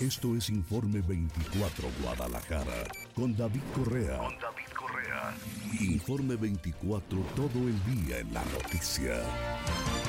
Esto es Informe 24 Guadalajara, con David Correa. Informe 24, todo el día en la noticia.